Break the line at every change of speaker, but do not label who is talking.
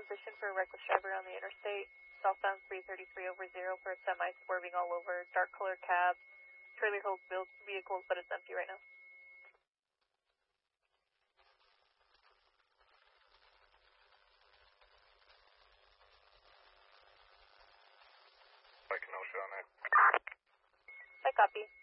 position for a reckless driver on the interstate. Southbound 333 over 0 for a semi swerving all over. Dark color cab. Trailer holds both vehicles, but it's empty right now.
Like no show on that.
I copy.